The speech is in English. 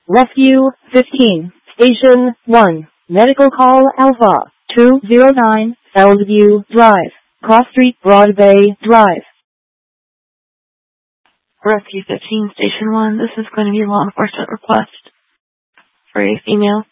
Rescue 15, Station 1, Medical Call Alpha 209, Elsview Drive, Cross Street, Broad Bay Drive. Rescue 15, Station 1, this is going to be a law enforcement request for a female